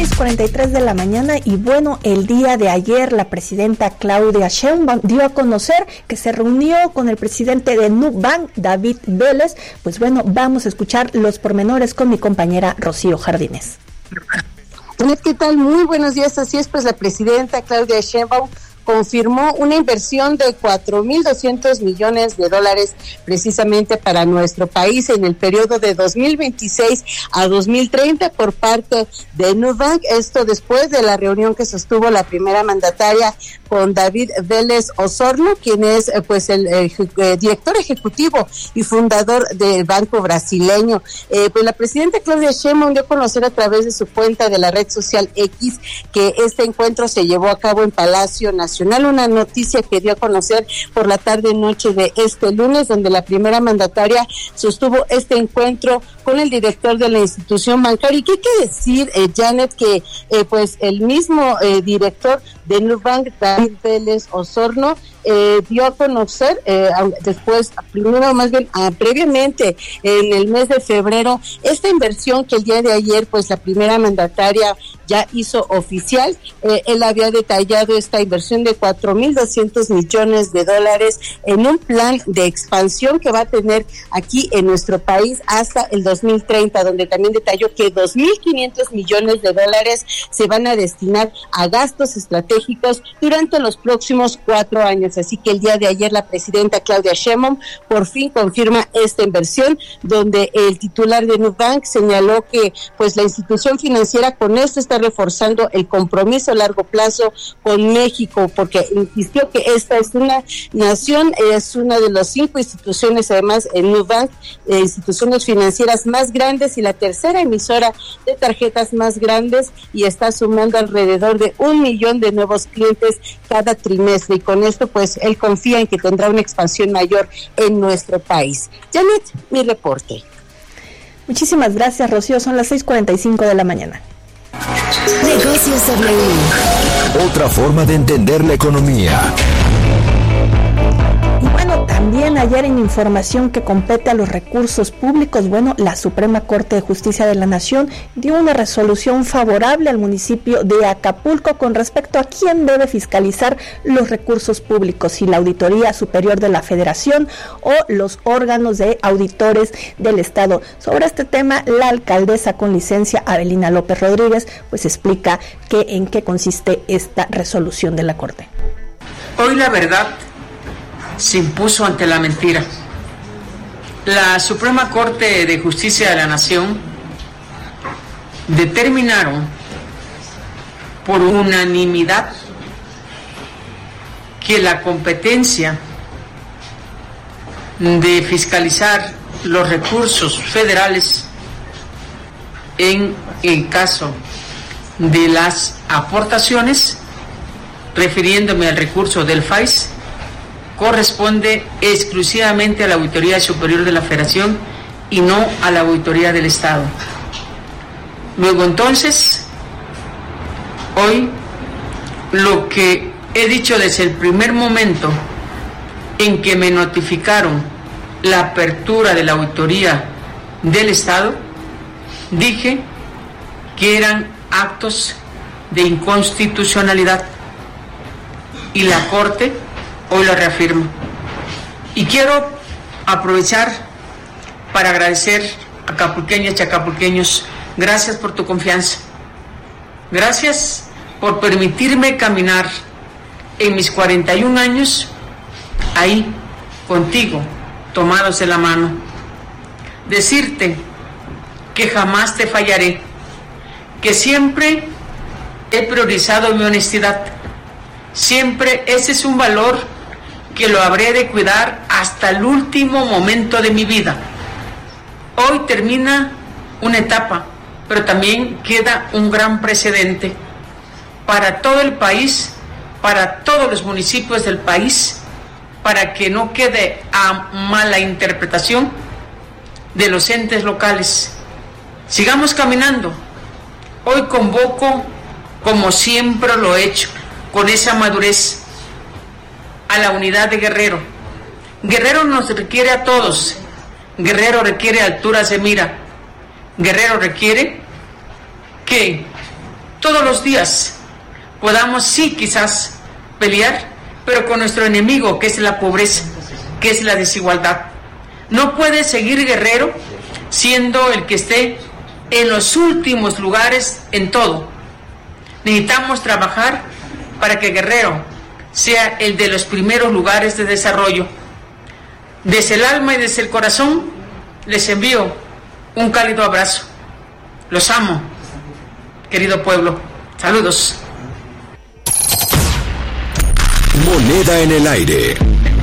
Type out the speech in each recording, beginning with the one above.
6:43 de la mañana y bueno, el día de ayer la presidenta Claudia Sheinbaum dio a conocer que se reunió con el presidente de Nubank, David Vélez. Pues bueno, vamos a escuchar los pormenores con mi compañera Rocío Jardines. ¿Qué tal? Muy buenos días. Así es, pues la presidenta Claudia Sheinbaum confirmó una inversión de $4,200 millones precisamente para nuestro país en el periodo de 2026 a 2030 por parte de Nubank. Esto después de la reunión que sostuvo la primera mandataria con David Vélez Osorno, quien es pues el director ejecutivo y fundador del banco brasileño. Pues la presidenta Claudia Sheinbaum dio a conocer a través de su cuenta de la red social X que este encuentro se llevó a cabo en Palacio Nacional, una noticia que dio a conocer por la tarde-noche de este lunes, donde la primera mandataria sostuvo este encuentro con el director de la institución bancaria. ¿Y qué hay que decir, Janet, que pues el mismo director de Nubank, David Vélez Osorno, dio a conocer previamente en el mes de febrero esta inversión que el día de ayer pues la primera mandataria ya hizo oficial? Él había detallado esta inversión de $4,200 millones en un plan de expansión que va a tener aquí en nuestro país hasta el 2030, donde también detalló que $2,500 millones se van a destinar a gastos estratégicos durante los próximos 4 años. Así que el día de ayer la presidenta Claudia Sheinbaum por fin confirma esta inversión, donde el titular de Nubank señaló que pues la institución financiera con esto está reforzando el compromiso a largo plazo con México, porque insistió que esta es una nación, es una de las 5 instituciones, además en Nubank, instituciones financieras más grandes y la tercera emisora de tarjetas más grandes, y está sumando alrededor de 1 millón de nuevos clientes cada trimestre, y con esto pues él confía en que tendrá una expansión mayor en nuestro país. Janet, mi reporte. Muchísimas gracias, Rocío. Son las 6:45 de la mañana. Negocios W. Otra forma de entender la economía. Y bueno, también ayer en información que compete a los recursos públicos, bueno, la Suprema Corte de Justicia de la Nación dio una resolución favorable al municipio de Acapulco con respecto a quién debe fiscalizar los recursos públicos, si la Auditoría Superior de la Federación o los órganos de auditores del Estado. Sobre este tema, la alcaldesa con licencia, Abelina López Rodríguez, pues explica en qué consiste esta resolución de la Corte. Hoy la verdad se impuso ante la mentira. La Suprema Corte de Justicia de la Nación determinaron por unanimidad que la competencia de fiscalizar los recursos federales en el caso de las aportaciones, refiriéndome al recurso del FAIS, corresponde exclusivamente a la Auditoría Superior de la Federación y no a la Auditoría del Estado. Luego entonces, hoy lo que he dicho desde el primer momento en que me notificaron la apertura de la Auditoría del Estado, dije que eran actos de inconstitucionalidad, y la Corte hoy lo reafirma. Y quiero aprovechar para agradecer a acapulqueñas y acapulqueños, gracias por tu confianza, gracias por permitirme caminar en mis 41 años ahí contigo, tomados de la mano, decirte que jamás te fallaré, que siempre he priorizado mi honestidad, siempre ese es un valor que lo habré de cuidar hasta el último momento de mi vida. Hoy termina una etapa, pero también queda un gran precedente para todo el país, para todos los municipios del país, para que no quede a mala interpretación de los entes locales. Sigamos caminando. Hoy convoco, como siempre lo he hecho, con esa madurez, a la unidad de Guerrero. Guerrero nos requiere a todos. Guerrero requiere alturas de mira. Guerrero requiere que todos los días podamos, sí, quizás pelear, pero con nuestro enemigo, que es la pobreza, que es la desigualdad. No puede seguir Guerrero siendo el que esté en los últimos lugares en todo. Necesitamos trabajar para que Guerrero sea el de los primeros lugares de desarrollo. Desde el alma y desde el corazón les envío un cálido abrazo. Los amo, querido pueblo. Saludos. Moneda en el aire.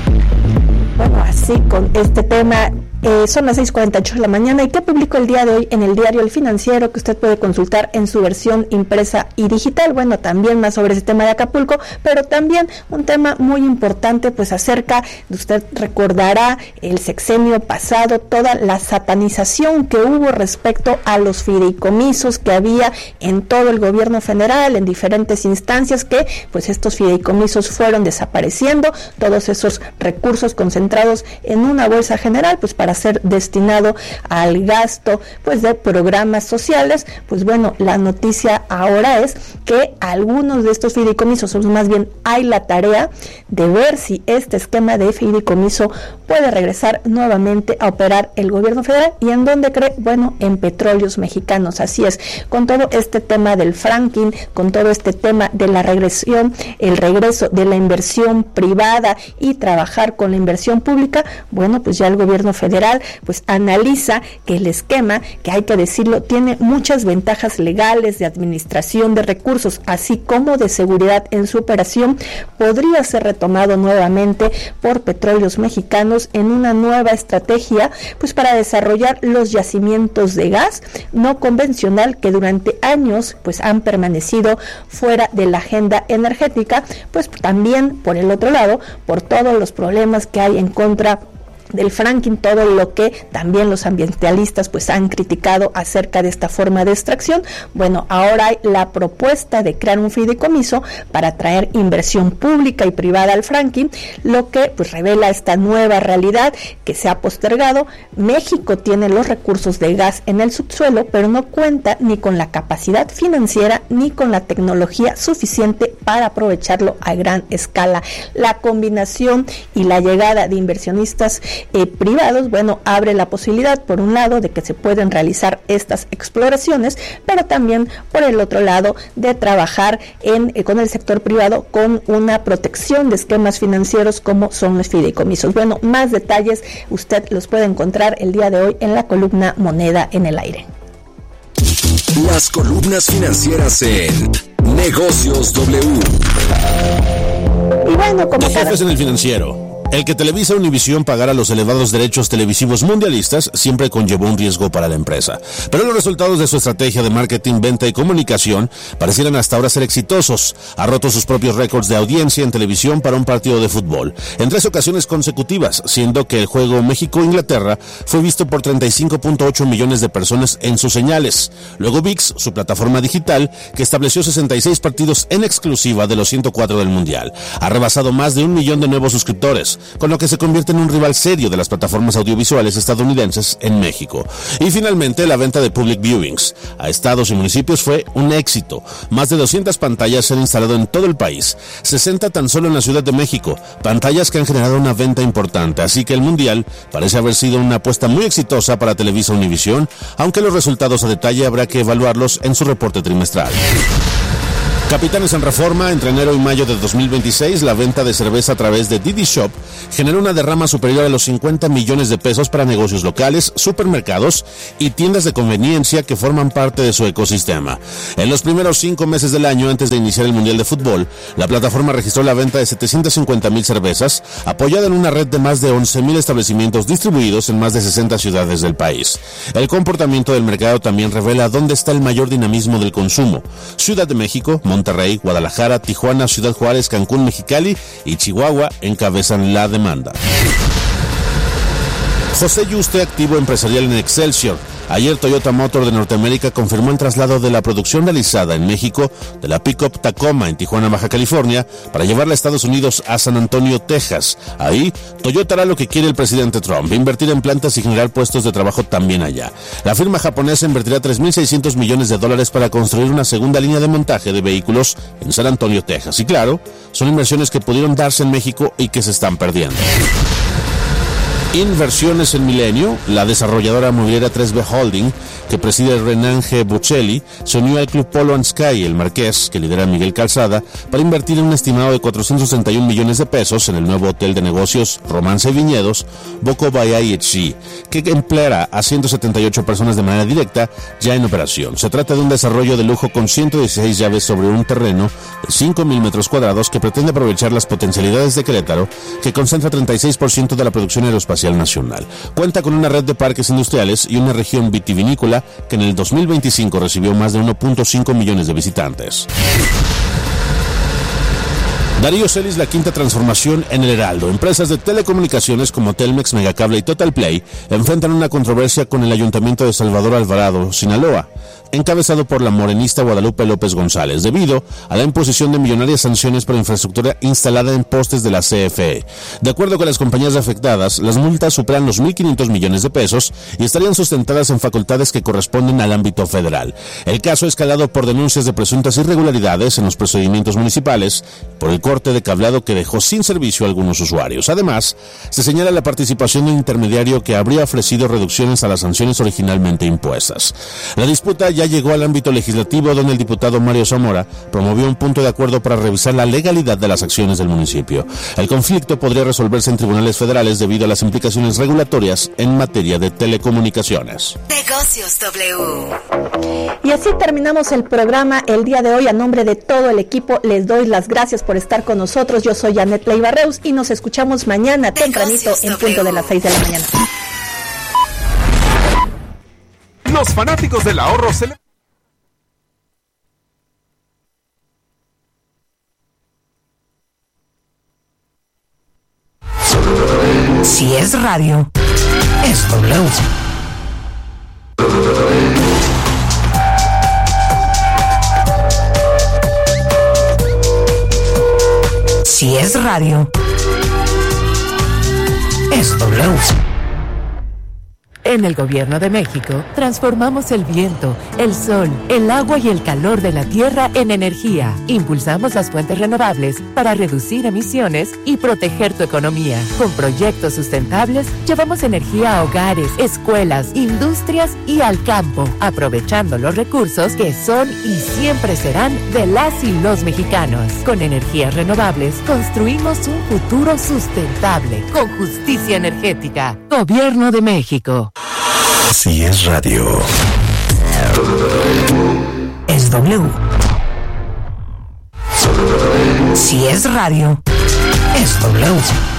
Bueno, así con este tema, son las 6:48 de la mañana. ¿Y qué publicó el día de hoy en el diario El Financiero, que usted puede consultar en su versión impresa y digital? Bueno, también más sobre ese tema de Acapulco, pero también un tema muy importante, pues acerca, usted recordará el sexenio pasado, toda la satanización que hubo respecto a los fideicomisos que había en todo el gobierno federal, en diferentes instancias, que pues estos fideicomisos fueron desapareciendo, todos esos recursos concentrados en una bolsa general, pues para ser destinado al gasto pues de programas sociales. Pues bueno, la noticia ahora es que algunos de estos fideicomisos, o más bien hay la tarea de ver si este esquema de fideicomiso puede regresar nuevamente a operar el gobierno federal. ¿Y en dónde cree? Bueno, en Petróleos Mexicanos. Así es, con todo este tema del fracking, con todo este tema de la regresión, el regreso de la inversión privada y trabajar con la inversión pública, bueno, pues ya el gobierno federal pues analiza que el esquema, que hay que decirlo, tiene muchas ventajas legales, de administración de recursos, así como de seguridad en su operación, podría ser retomado nuevamente por Petróleos Mexicanos en una nueva estrategia pues para desarrollar los yacimientos de gas no convencional que durante años pues han permanecido fuera de la agenda energética, pues también por el otro lado, por todos los problemas que hay en contra del fracking, todo lo que también los ambientalistas pues han criticado acerca de esta forma de extracción. Bueno, ahora hay la propuesta de crear un fideicomiso para atraer inversión pública y privada al fracking, lo que pues revela esta nueva realidad que se ha postergado. México tiene los recursos de gas en el subsuelo, pero no cuenta ni con la capacidad financiera ni con la tecnología suficiente para aprovecharlo a gran escala. La combinación y la llegada de inversionistas privados, bueno, abre la posibilidad, por un lado, de que se pueden realizar estas exploraciones, pero también, por el otro lado, de trabajar con el sector privado con una protección de esquemas financieros como son los fideicomisos. Bueno, más detalles usted los puede encontrar el día de hoy en la columna Moneda en el Aire. Las columnas financieras en Negocios W. Y bueno, como Jefes en el Financiero. El que Televisa Univisión pagara los elevados derechos televisivos mundialistas siempre conllevó un riesgo para la empresa. Pero los resultados de su estrategia de marketing, venta y comunicación parecieran hasta ahora ser exitosos. Ha roto sus propios récords de audiencia en televisión para un partido de fútbol, en 3 ocasiones consecutivas, siendo que el juego México-Inglaterra fue visto por 35.8 millones de personas en sus señales. Luego ViX, su plataforma digital, que estableció 66 partidos en exclusiva de los 104 del Mundial, ha rebasado más de 1 millón de nuevos suscriptores, con lo que se convierte en un rival serio de las plataformas audiovisuales estadounidenses en México. Y finalmente, la venta de Public Viewings a estados y municipios fue un éxito. Más de 200 pantallas se han instalado en todo el país, 60 tan solo en la Ciudad de México, pantallas que han generado una venta importante, así que el Mundial parece haber sido una apuesta muy exitosa para Televisa Univisión, aunque los resultados a detalle habrá que evaluarlos en su reporte trimestral. Capitanes en Reforma. Entre enero y mayo de 2026, la venta de cerveza a través de Didi Shop generó una derrama superior a los 50 millones de pesos para negocios locales, supermercados y tiendas de conveniencia que forman parte de su ecosistema. En los primeros 5 meses del año, antes de iniciar el Mundial de Fútbol, la plataforma registró la venta de 750,000 cervezas, apoyada en una red de más de 11,000 establecimientos distribuidos en más de 60 ciudades del país. El comportamiento del mercado también revela dónde está el mayor dinamismo del consumo. Ciudad de México, Monterrey, Guadalajara, Tijuana, Ciudad Juárez, Cancún, Mexicali y Chihuahua encabezan la demanda. José Yuste, activo empresarial en Excelsior. Ayer Toyota Motor de Norteamérica confirmó el traslado de la producción realizada en México de la pick-up Tacoma en Tijuana, Baja California, para llevarla a Estados Unidos a San Antonio, Texas. Ahí, Toyota hará lo que quiere el presidente Trump, invertir en plantas y generar puestos de trabajo también allá. La firma japonesa invertirá $3,600 millones para construir una segunda línea de montaje de vehículos en San Antonio, Texas. Y claro, son inversiones que pudieron darse en México y que se están perdiendo. Inversiones en Milenio, la desarrolladora mobiliaria 3B Holding, que preside Renan G. Buccelli, se unió al Club Polo and Sky, el Marqués, que lidera Miguel Calzada, para invertir en un estimado de 461 millones de pesos en el nuevo hotel de negocios Romance y Viñedos, Boco Bahía IHG, que empleará a 178 personas de manera directa ya en operación. Se trata de un desarrollo de lujo con 116 llaves sobre un terreno de 5,000 metros cuadrados que pretende aprovechar las potencialidades de Querétaro, que concentra 36% de la producción aeroespacial nacional. Cuenta con una red de parques industriales y una región vitivinícola que en el 2025 recibió más de 1.5 millones de visitantes. Darío Celis, la quinta transformación en el Heraldo. Empresas de telecomunicaciones como Telmex, Megacable y Total Play enfrentan una controversia con el Ayuntamiento de Salvador Alvarado, Sinaloa, encabezado por la morenista Guadalupe López González, debido a la imposición de millonarias sanciones por infraestructura instalada en postes de la CFE. De acuerdo con las compañías afectadas, las multas superan los 1.500 millones de pesos y estarían sustentadas en facultades que corresponden al ámbito federal. El caso ha escalado por denuncias de presuntas irregularidades en los procedimientos municipales por el corte de cableado que dejó sin servicio a algunos usuarios. Además, se señala la participación de un intermediario que habría ofrecido reducciones a las sanciones originalmente impuestas. La disputa ya llegó al ámbito legislativo, donde el diputado Mario Zamora promovió un punto de acuerdo para revisar la legalidad de las acciones del municipio. El conflicto podría resolverse en tribunales federales debido a las implicaciones regulatorias en materia de telecomunicaciones. Negocios W. Y así terminamos el programa el día de hoy. A nombre de todo el equipo les doy las gracias por estar con nosotros. Yo soy Janet Leiva-Reus y nos escuchamos mañana tempranito en punto de las 6 de la mañana. Los fanáticos del ahorro Si es radio, es W. Si es radio, es W. En el Gobierno de México, transformamos el viento, el sol, el agua y el calor de la tierra en energía. Impulsamos las fuentes renovables para reducir emisiones y proteger tu economía. Con proyectos sustentables, llevamos energía a hogares, escuelas, industrias y al campo, aprovechando los recursos que son y siempre serán de las y los mexicanos. Con energías renovables, construimos un futuro sustentable, con justicia energética. Gobierno de México. Si es radio, es W. Si es radio, es W.